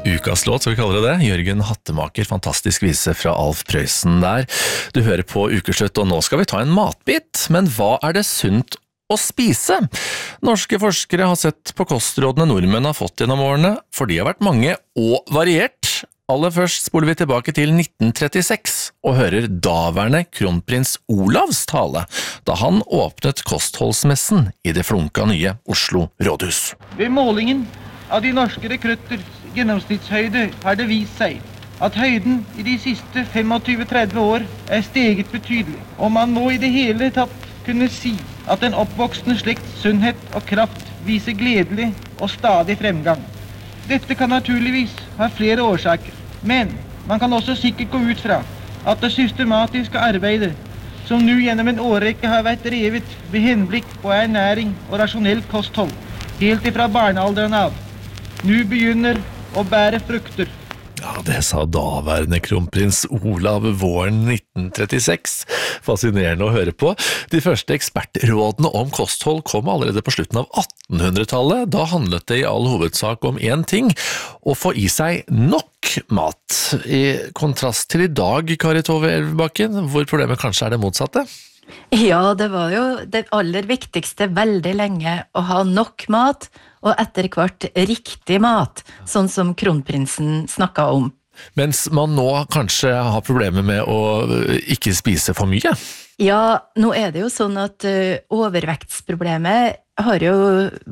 Ukas låt, skal vi kalle det det. Jørgen Hattemaker, fantastisk vise fra Alf Prøysen der. Du hører på Ukeslutt, og nå skal vi ta en matbit. Men hva er det sunt å spise? Norske forskere har sett på kostrådene nordmenn har fått gjennom årene, for de har vært mange og variert. Aller først spoler vi tilbake til 1936 og hører daværende kronprins Olavs tale, da han åpnet kostholdsmessen i det flunka nye Oslo rådhus. Ved målingen av de norske rekrutters gjennomsnittshøyde har det vist seg at høyden i de siste 25-30 år er steget betydelig, og man må i det hele tatt kunne si at den oppvoksende slekts sunnhet og kraft viser gledelig og stadig fremgang. Dette kan naturligvis ha flere årsaker, men man kan også sikkert gå ut fra at det systematiske arbeidet som nå gjennom en årrekke har vært drevet med henblikk på ernæring og rasjonelt kosthold, helt ifra barnealderen av, nå begynner å bære frukter. Ja, det sa daværende kronprins Olav våren 1936. Fascinerende å høre på. De første ekspertrådene om kosthold kom allerede på slutten av 1800-tallet. Da handlet det i all hovedsak om én ting, å få i seg nok mat. I kontrast til i dag, Kari Tove Elvebakken, hvor problemet kanskje er det motsatte? Ja, det var jo det aller viktigste veldig lenge å ha nok mat, og etter hvert riktig mat, sånn som kronprinsen snakket om. Mens man nå kanskje har problemer med å ikke spise for mye? Ja, nå er det jo sånn at overvektsproblemet har jo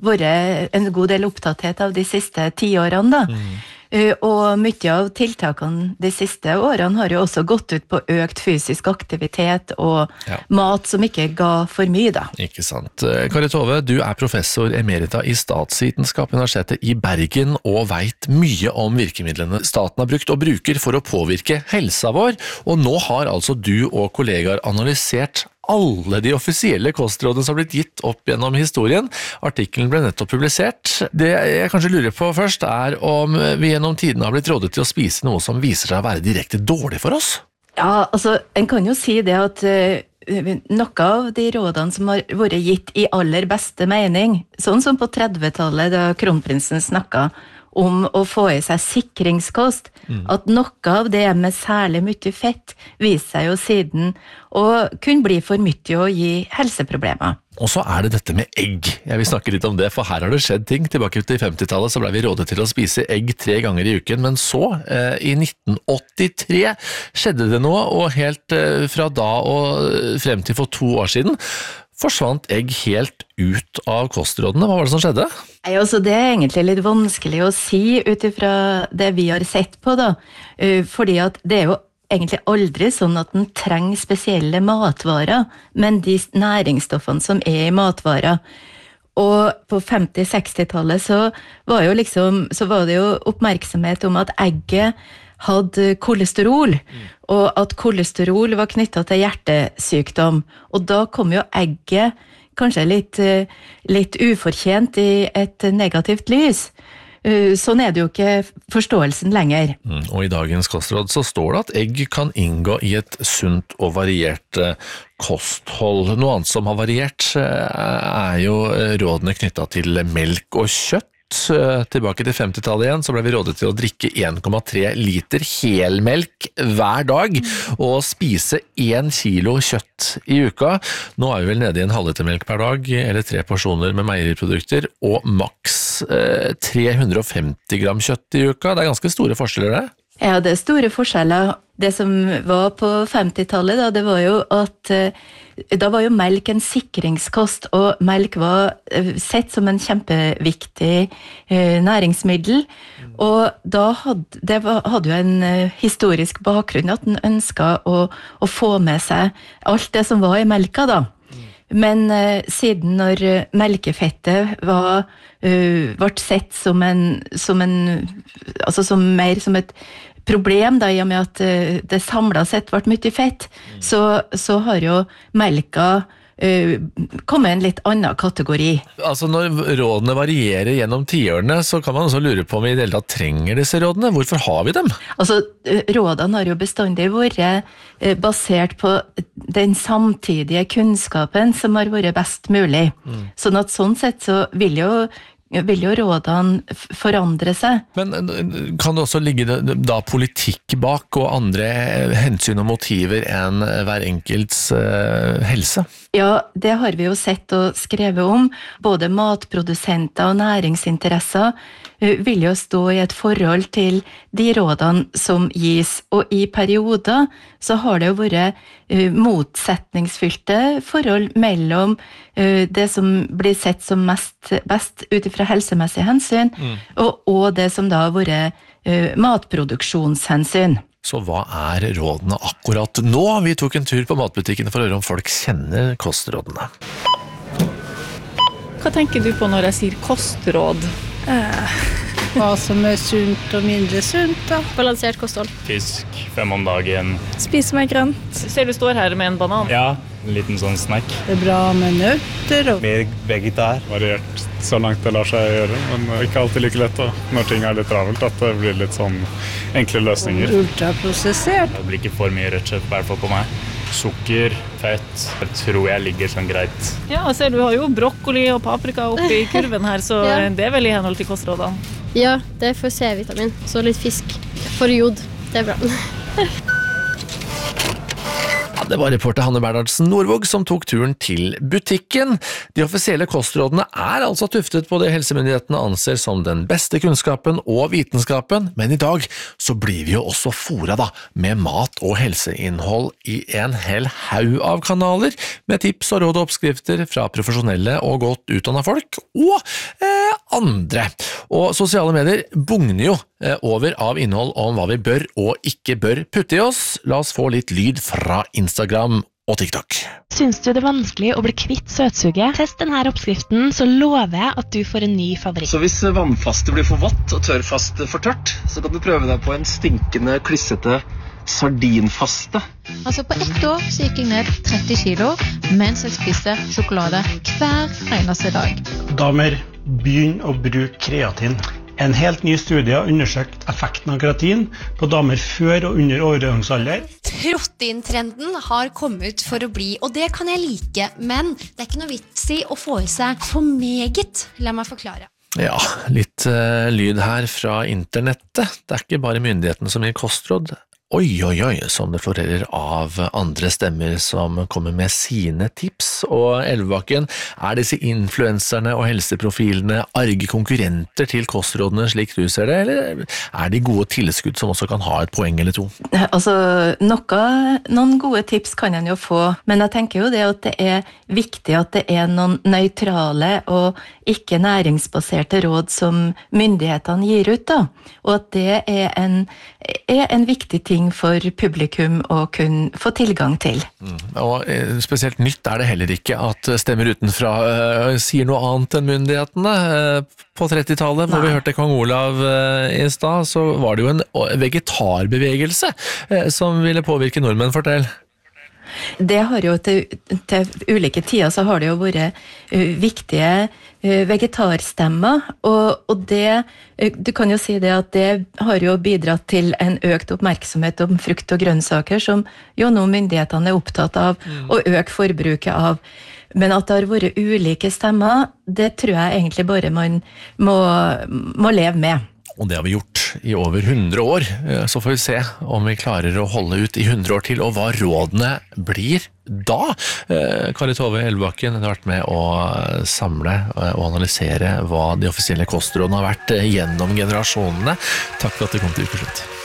vært en god del opptatthet av de siste 10 årene da. Og mye av tiltakene de siste årene har jo også gått ut på økt fysisk aktivitet og mat som ikke ga for mye da. Ikke sant. Kari Tove, du er professor emerita i statsvitenskap ved Universitetet i Bergen og vet mye om virkemidlene staten har brukt og bruker for å påvirke helsa vår, og nå har altså du og kollegaer analysert alle de offisielle kostrådene som har blitt gitt opp gjennom historien. Artikkelen ble nettopp publisert. Det jeg kanskje lurer på først er om vi gjennom tiden har blitt rådet til å spise noe som viser seg å være direkte dårlig for oss? Ja, altså, en kan jo si det at noe av de rådene som har vært gitt i aller beste mening, sånn som på 30-tallet da kronprinsen snakket om å få i seg sikringskost, at noe av det med særlig mye fett viser seg jo siden og kunne bli for mye og gi helseproblemer. Og så er det dette med egg. Jeg vil snakke litt om det, for her har det skjedd ting. Tilbake til 50-tallet så ble vi rådet til å spise egg 3 ganger i uken, men så, i 1983, skjedde det noe, og helt fra da og frem til for 2 år siden, forsvant egg helt ut av kostrådene. Hva var det som skjedde? Nei, altså det er egentlig litt vanskelig å si utifra det vi har sett på da, fordi at det er jo egentlig aldri sånn at den trenger spesielle matvarer, men de næringsstoffene som er i matvarer. Og på 50-60-tallet så var det jo oppmerksomhet om at egget hadde kolesterol, og at kolesterol var knyttet til hjertesykdom. Og da kom jo egget kanskje litt ufortjent i et negativt lys. Sånn er det jo ikke forståelsen lenger. Og i dagens kostråd så står det at egg kan inngå i et sunt og variert kosthold. Noe annet som har variert er jo rådene knyttet til melk og kjøtt. Tilbake til 50-tallet igjen, så ble vi rådet til å drikke 1,3 liter helmelk hver dag og spise 1 kilo kjøtt i uka. Nå er vi vel nede i en halvliter melk per dag, eller 3 porsjoner med meieriprodukter, og maks 350 gram kjøtt i uka. Det er ganske store forskjeller det. Ja, det er store forskjeller. Det som var på 50-tallet da, det var jo at da var jo melk en sikringskost, og melk var sett som en kjempeviktig næringsmiddel, og da hadde jo en historisk bakgrunn at den ønsket å få med seg alt det som var i melka da. Men siden når melkefettet ble sett som mer som et problem da, i og med at det samlet sett ble mye fett, så har jo melka kommet en litt annen kategori. Altså når rådene varierer gjennom 10-årene, så kan man også lure på om vi i det hele tatt trenger disse rådene. Hvorfor har vi dem? Altså, rådene har jo bestandig vært basert på den samtidige kunnskapen som har vært best mulig. Sånn sett så vil jo vil jo rådene forandre seg. Men kan det også ligge da politikk bak og andre hensyn og motiver enn hver enkelts helse? Ja, det har vi jo sett og skrevet om. Både matprodusenter og næringsinteresser vil jo stå i et forhold til de rådene som gis, og i perioder så har det jo vært motsetningsfylte forhold mellom det som blir sett som best ut fra helsemessige hensyn, og det som da har vært matproduksjonshensyn. Så hva rådene akkurat nå? Vi tok en tur på matbutikken for å høre om folk kjenner kostrådene. Hva tenker du på når jeg sier kostråd? Hva som sunt og mindre sunt da. Balansert kosthold. Fisk, 5 om dagen. Spise meg grønt. Ser du står her med en banan. Ja, en liten sånn snack. Det bra med nøtter og Mer vegetar. Variert så langt det lar seg gjøre, men ikke alltid like lett da. Når ting litt travelt, at det blir litt sånn enkle løsninger. ultraprosessert. Det blir ikke for mye rødt kjøtt, i hvert fall på meg. Sukker, fett, jeg tror jeg ligger sånn greit. Ja, ser du har jo brokkoli og paprika oppi kurven her, så Ja. det vel i henhold til kostrådene. Ja, det er for C-vitamin. Så litt fisk. For jod. Det er bra. Det var reporter Hanne Bernhardsen Nordvåg som tok turen til butikken. De offisielle kostrådene altså tuftet på det helsemyndighetene anser som den beste kunnskapen og vitenskapen, men i dag så blir vi jo også fôret med mat- og helseinnhold i en hel haug av kanaler, med tips og råd og oppskrifter fra profesjonelle og godt utdannede folk, og andre. Og sosiale medier bugner jo over av innhold om hva vi bør og ikke bør putte i oss. La oss få litt lyd fra Instagram og TikTok. Syns du det er vanskelig å bli kvitt søtsuget? Test denne oppskriften, så lover jeg at du får en ny favoritt. Så hvis vannfaste blir for vått og tørrfaste for tørt, så kan du prøve deg på en stinkende, klissete sardinfaste. Altså på 1 år så gikk jeg ned 30 kilo, mens jeg spiste sjokolade hver eneste dag. Damer, begynn å bruke kreatin. En helt ny studie har undersøkt effekten av kreatin på damer før og under overgangsalder. Proteintrenden har kommet for å bli, og det kan jeg like, men det er ikke noe vits i å få i seg for meget. La meg forklare. Ja, litt lyd her fra internettet. Det er ikke bare myndighetene som gir kostråd. Oi, som det florerer av andre stemmer som kommer med sine tips. Og Elvebakken, disse influenserne og helseprofilene arge konkurrenter til kostrådene slik du ser det, eller de gode tilskudd som også kan ha et poeng eller to? Altså, noen gode tips kan en jo få, men jeg tenker jo det at det er viktig at det er noen nøytrale og ikke næringsbaserte råd som myndighetene gir ut da, og at det er en viktig ting for publikum å kunne få tilgang til. Og spesielt nytt det heller ikke at stemmer utenfra sier noe annet enn myndighetene. På 30-tallet, når vi hørte Kong Olav i stad, så var det jo en vegetarbevegelse som ville påvirke nordmenn, fortell. Det har jo til ulike tider så har det jo vært viktige vegetarstemmer, og det, du kan jo si det at det har jo bidratt til en økt oppmerksomhet om frukt og grønnsaker, som jo nå myndighetene er opptatt av å øke forbruket av. Men at det har vært ulike stemmer, det tror jeg egentlig bare man må leve med. Og det har vi gjort i over 100 år, så får vi se om vi klarer å holde ut i 100 år til, og hva rådene blir da. Kari Tove Elvebakken har vært med å samle og analysere hva de offisielle kostrådene har vært gjennom generasjonene. Takk for at du kom til Ukeslutt.